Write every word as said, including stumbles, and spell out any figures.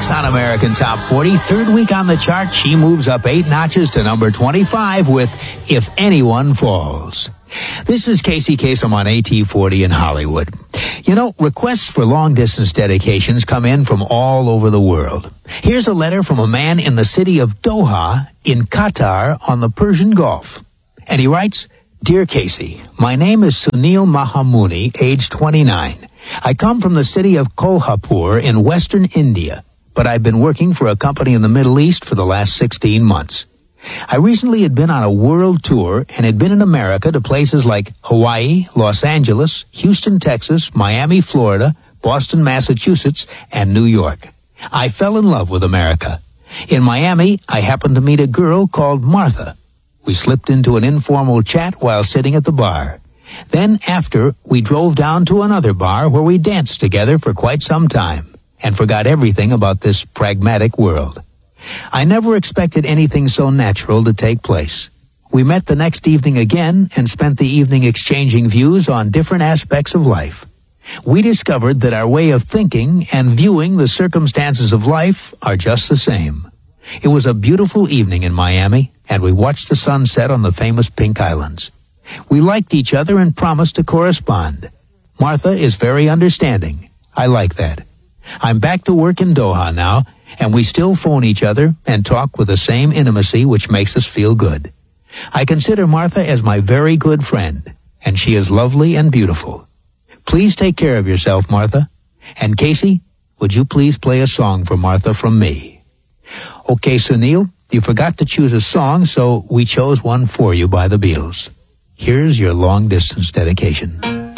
six on American Top forty. Third week on the chart, she moves up eight notches to number twenty-five with If Anyone Falls. This is Casey Kasem on A T forty in Hollywood. You know, requests for long-distance dedications come in from all over the world. Here's a letter from a man in the city of Doha in Qatar on the Persian Gulf. And he writes, Dear Casey, my name is Sunil Mahamuni, age twenty-nine. I come from the city of Kolhapur in western India, but I've been working for a company in the Middle East for the last sixteen months. I recently had been on a world tour and had been in America to places like Hawaii, Los Angeles, Houston, Texas, Miami, Florida, Boston, Massachusetts, and New York. I fell in love with America. In Miami, I happened to meet a girl called Martha. We slipped into an informal chat while sitting at the bar. Then after, we drove down to another bar where we danced together for quite some time and forgot everything about this pragmatic world. I never expected anything so natural to take place. We met the next evening again and spent the evening exchanging views on different aspects of life. We discovered that our way of thinking and viewing the circumstances of life are just the same. It was a beautiful evening in Miami, and we watched the sun set on the famous Pink Islands. We liked each other and promised to correspond. Martha is very understanding. I like that. I'm back to work in Doha now, and we still phone each other and talk with the same intimacy which makes us feel good. I consider Martha as my very good friend, and she is lovely and beautiful. Please take care of yourself, Martha. And Casey, would you please play a song for Martha from me? Okay, Sunil, you forgot to choose a song, so we chose one for you by the Beatles. Here's your long-distance dedication.